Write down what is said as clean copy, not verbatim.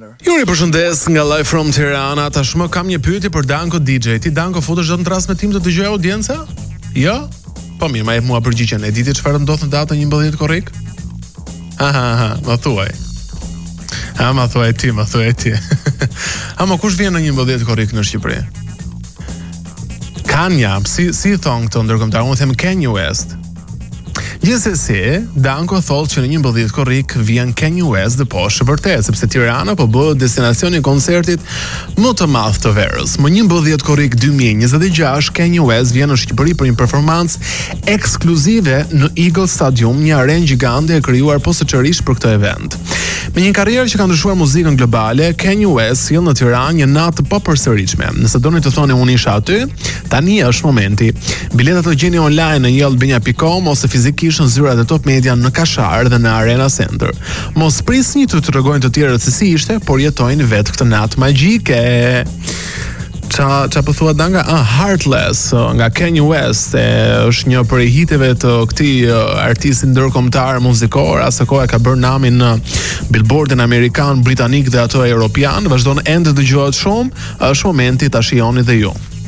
Juri, përshëndes nga Live from Tirana. Tashmë kam një pyetje për Danko DJ. Ti Danko futesh dot në transmetim të dëgjoj audienca? Jo? Po mirë, ma jep mua përgjigjen. E diti çfarë ndodh në datën 11 korrik? Më thuaj. Më thuaj ti. Ama kush vjen në 11 korrik në Shqipëri? Kanja, si thon këto ndërkombëtar? Unë them Kanye West. Gjithsesi, Danko thotë që në 11 korrik vjen Kanye West dhe po është vërtet, sepse Tirana po bëhet destinacioni i koncertit më të madh të verës. Më 11 korrik 2026, Kanye West vjen në Shqipëri për një performancë ekskluzive në Eagle Stadium, një arenë gjigande e krijuar posaçërisht për këtë event. Me një karrierë që ka ndryshuar muzikën globale, Kanye West sjell në Tiranë një natë të papërsëritshme. Nëse doni të thoni unë isha aty, tani është momenti. Biletat të gjeni online në yellbinja.com ose fizikisht në zyrat e Top Media në Kashar dhe në Arena Center. Mos prisni të tregojnë të tjerët se si ishte, por jetojnë vetë këtë natë magjike. Qa po thua Danga? Heartless nga Kanye West është një prej hiteve të këtij artisti ndërkombëtar muzikor, asë kohë ka bërë namin në Billboardin amerikan, britanik dhe ato europian, vazhdon ende dëgjohet shumë, është momenti ta shihoni dhe ju.